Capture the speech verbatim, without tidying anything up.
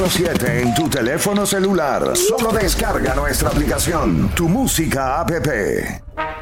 veinticuatro siete en tu teléfono celular. Solo descarga nuestra aplicación, Tu Música app.